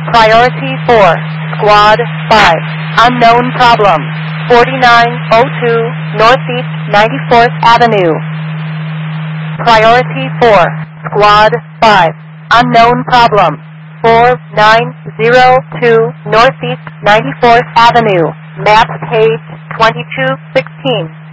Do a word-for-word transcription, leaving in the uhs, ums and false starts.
Priority four, Squad five, unknown problem, forty-nine oh two Northeast ninety-fourth Avenue. Priority four, Squad five, unknown problem, four nine zero two Northeast ninety-fourth Avenue, map page twenty-two sixteen.